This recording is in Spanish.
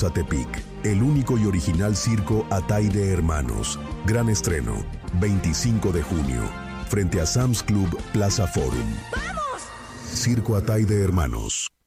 Tepic, el único y original circo Ataide Hermanos. Gran estreno, 25 de junio, frente a Sam's Club Plaza Forum. ¡Vamos! Circo Ataide Hermanos.